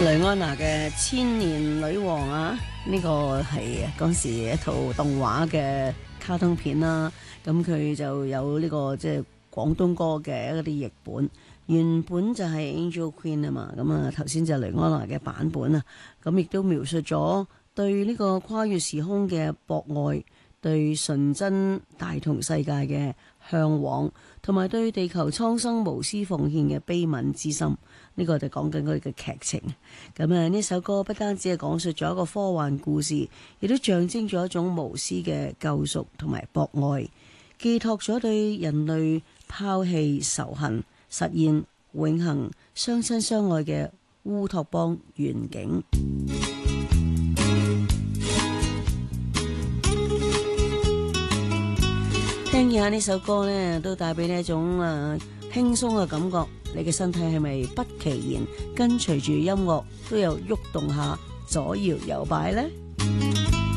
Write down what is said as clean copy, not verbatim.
雷安娜嘅千年女王啊，呢個係嗰時一套動畫嘅卡通片啦。咁佢就有呢個即係廣東歌嘅一啲譯本，原本就係 Angel Queen 啊嘛。咁啊頭先就係雷安娜嘅版本啊，咁亦都描述咗對呢個跨越時空嘅博愛，對純真大同世界嘅向往，同埋對地球蒼生無私奉獻嘅悲憫之心。呢個就講緊佢嘅劇情。咁啊，呢首歌不單止係講述咗一個科幻故事，亦都象徵咗一種無私嘅救贖同埋博愛，寄託咗對人類拋棄仇恨、實現永恆相親相愛嘅烏托邦願景。聽下呢首歌呢，都帶俾你一種輕鬆嘅感覺。你嘅身體係咪不其然跟隨住音樂都有喐動下，左搖右擺呢？